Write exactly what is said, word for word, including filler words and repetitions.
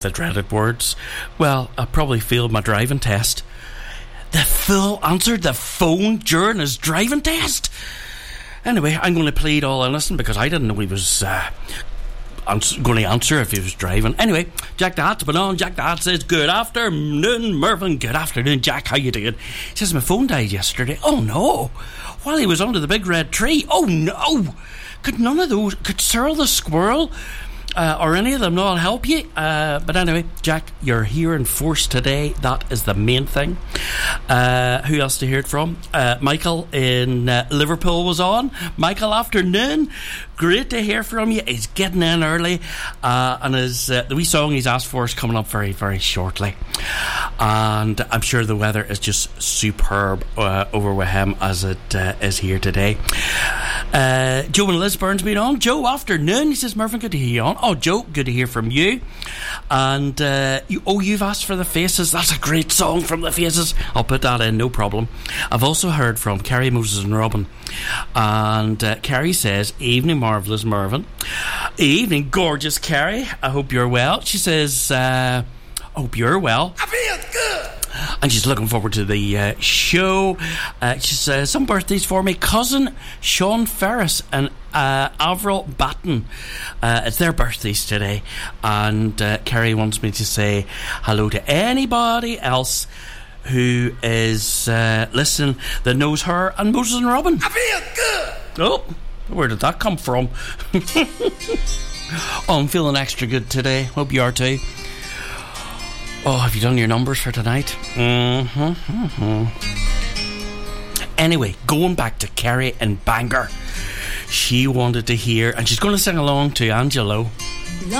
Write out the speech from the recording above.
The dreaded words. Well, I probably failed my driving test. The fool answered the phone during his driving test. Anyway, I'm going to plead all innocent because I didn't know he was uh, ans- going to answer if he was driving. Anyway, Jack the Hat's been on. Jack the Hat says, good afternoon, Mervyn. Good afternoon, Jack. How you doing? He says, my phone died yesterday. Oh, no. While he was under the big red tree. Oh, no. Could none of those... Could Cyril the squirrel... Uh, or any of them not help you. Uh, but anyway, Jack, you're here in force today. That is the main thing. Uh, who else to hear it from? Uh, Michael in uh, Liverpool was on. Michael, afternoon. Great to hear from you. He's getting in early. Uh, and his, uh, the wee song he's asked for is coming up very, very shortly. And I'm sure the weather is just superb uh, over with him as it uh, is here today. Uh, Joe and Lisburn's been on. Joe, afternoon. He says, Mervyn, good to hear you on. Oh, Joe, good to hear from you. And uh, you, oh, you've asked for the Faces. That's a great song from the Faces. I'll put that in, no problem. I've also heard from Kerry, Moses and Robin. And uh, Kerry says, evening, marvellous Mervyn. Evening, gorgeous Kerry. I hope you're well. She says, uh, I hope you're well. I feel good. And she's looking forward to the uh, show. Uh, she says, some birthdays for me. Cousin Sean Ferris and uh, Avril Batten. Uh, it's their birthdays today. And uh, Kerry wants me to say hello to anybody else who is uh, listening that knows her and Moses and Robin. I feel good. Oh, where did that come from? Oh, I'm feeling extra good today. Hope you are too. Oh, have you done your numbers for tonight? Mm-hmm, mm-hmm. Anyway, going back to Kerry and Bangor. She wanted to hear, and she's going to sing along to Angelo.